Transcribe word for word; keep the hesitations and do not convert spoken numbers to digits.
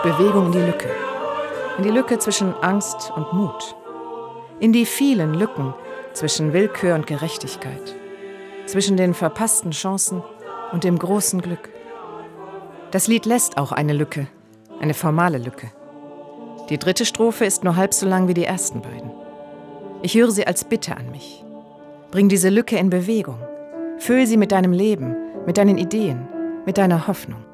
Bewegung in die Lücke. In die Lücke zwischen Angst und Mut. In die vielen Lücken zwischen Willkür und Gerechtigkeit. Zwischen den verpassten Chancen und dem großen Glück. Das Lied lässt auch eine Lücke, eine formale Lücke. Die dritte Strophe ist nur halb so lang wie die ersten beiden. Ich höre sie als Bitte an mich. Bring diese Lücke in Bewegung. Füll sie mit deinem Leben, mit deinen Ideen, mit deiner Hoffnung.